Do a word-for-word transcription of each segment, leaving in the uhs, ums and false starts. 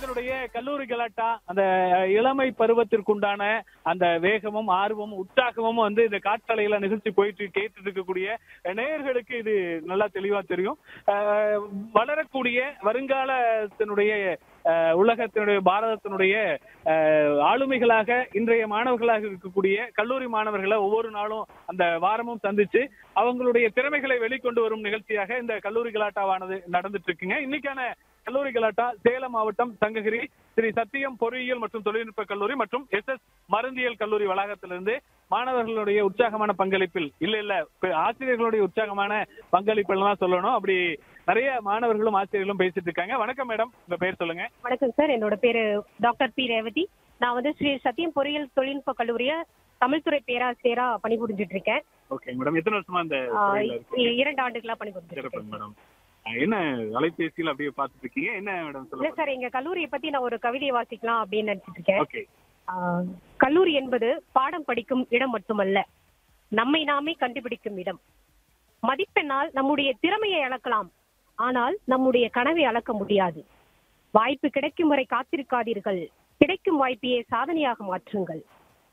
இதனுடைய கல்லூரி கலாட்டா அந்த இளமை பருவத்திற்குண்டான அந்த வேகமும் ஆர்வமும் உற்சாகமும் வந்து இந்த காற்றலையில நிகழ்ச்சி போயிட்டு கேட்டு இருக்கக்கூடிய நேயர்களுக்கு இது நல்லா தெளிவா தெரியும். வளரக்கூடிய வருங்காலத்தினுடைய உலகத்தினுடைய பாரதத்தினுடைய ஆளுமைகளாக இன்றைய மாணவர்களாக இருக்கக்கூடிய கல்லூரி மாணவர்களை ஒவ்வொரு நாளும் அந்த வாரமும் சந்திச்சு அவங்களுடைய திறமைகளை வெளிக்கொண்டு வரும் நிகழ்ச்சியாக இந்த கல்லூரி கலாட்டாவானது நடந்துட்டு இருக்குங்க. இன்னைக்கான கல்லூரி கலாட்டா சேலம் மாவட்டம் சங்ககிரி ஸ்ரீ சத்தியம் பொறியியல் மற்றும் தொழில்நுட்ப கல்லூரி மற்றும் எஸ் எஸ் மருந்தியல் கல்லூரி வளாகத்திலிருந்து மாணவர்களுடைய உற்சாகமான பங்களிப்பில் இல்ல இல்ல ஆசிரியர்களுடைய உற்சாகமான பங்களிப்பில் தான் சொல்லணும். அப்படி நிறைய மாணவர்களும் ஆசிரியர்களும் பேசிட்டு இருக்காங்க. வணக்கம் மேடம், உங்க பேர் சொல்லுங்க. வணக்கம் சார், என்னோட பேரு டாக்டர் பி ரேவதி. நான் வந்து ஸ்ரீ சத்தியம் பொறியியல் தொழில்நுட்ப கல்லூரிய தமிழ்துறை பேராசிரியரா பணிபுரிஞ்சிட்டு இருக்கேன். ஓகே மேடம், எத்தனை வருஷமா இந்த இரண்டு ஆண்டுகளா பணிபுரிஞ்சிட்டு இருக்கேன் மேடம். என்ன அலைபேசியில் அப்படியே பார்த்துட்டு இருக்கீங்க, என்ன மேடம் சொல்லுங்க? இல்ல சார், எங்க கல்லூரியை பத்தி நான் ஒரு கவிதையை வாசிக்கலாம் அப்படின்னு நினைச்சிட்டு இருக்கேன். ஓகே. கல்லூரி என்பது பாடம் படிக்கும் இடம் மட்டுமல்ல, நம்மை நாமே கண்டுபிடிக்கும் இடம். மதிப்பெண்ணால் நம்முடைய திறமையை அளக்கலாம், ஆனால் நம்முடைய கனவை அளக்க முடியாது. வாய்ப்பு கிடைக்கும் வரை காத்திருக்காதீர்கள், கிடைக்கும் வாய்ப்பையே சாதனையாக மாற்றுங்கள்.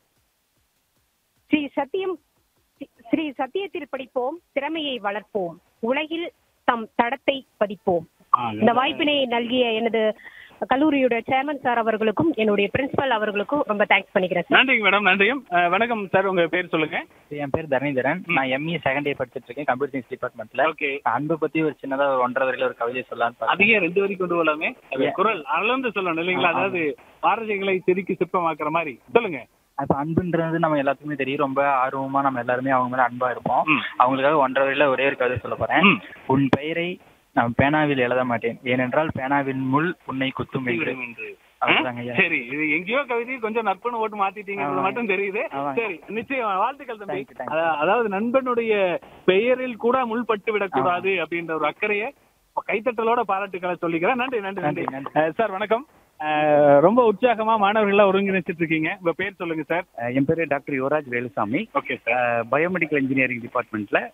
ஸ்ரீ சத்தியம் ஸ்ரீ சத்தியத்தில் படிப்போம், திறமையை வளர்ப்போம், உலகில் தம் தடத்தை பதிப்போம். இந்த வாய்ப்பினை நல்கிய எனது கல்லூரியோட சேர்மன் சார் அவர்களுக்கும் என்னுடைய பிரின்சிபல் அவர்களுக்கும் ரொம்ப தேங்க்ஸ் பண்ணிக்கிறேன். நன்றி மேடம். நன்றியும். வணக்கம் சார், உங்க பேர் சொல்லுங்க. என் பேர் தரணிதரன். நான் எம்இ செகண்ட் இயர் படிச்சிட்டு இருக்கேன் கம்ப்யூட்டர் சயின்ஸ் டிபார்ட்மெண்ட்ல. ஓகே. அன்பு பத்தி ஒரு சின்னதா ஒரு ஒன்றரை வரையில ஒரு கவிதை சொல்லலாம். அதிக ரெண்டு வரைக்கும் கொண்டு போலாமே, குரல் அளந்து சொல்லணும் இல்லைங்களா? அதாவது வார்த்தைகளை செதுக்கி சிற்பமாக்குற மாதிரி சொல்லுங்க. இப்ப அன்புன்றது நம்ம எல்லாத்துக்குமே தெரியும், ரொம்ப ஆர்வமா நம்ம எல்லாருமே அவங்க மேல அன்பா இருப்போம். அவங்களுக்காக ஒன்றரை வரையில ஒரே ஒரு கவிதை சொல்ல போறேன். உன் பெயரை நான் பேனாவில் எழுத மாட்டேன், ஏனென்றால் பேனாவின் முள் உன்னை குத்தும் என்று. சரி, இது எங்கேயோ கவிதை கொஞ்சம் நட்புன்னு ஓட்டு மாத்திட்டீங்க மட்டும் தெரியுது. சரி, நிச்சயம் வாழ்த்துக்கள் தம்பி. அதாவது நண்பனுடைய பெயரில் கூட முள் பட்டு விடக்கூடாது அப்படின்ற ஒரு அக்கறையை கைத்தட்டலோட பாராட்டுக்களை சொல்லிக்கிறேன். நன்றி நன்றி நன்றி சார். வணக்கம். ரொம்ப உற்சாகமா மாணவர்கள் ஒருங்கிணைச்சிட்டு இருக்கீங்க. உங்க பேர் சொல்லுங்க சார். என் பேரு doctor Yuvraj Velusamy. Okay sir. Biomedical engineering டிபார்ட்மெண்ட்ல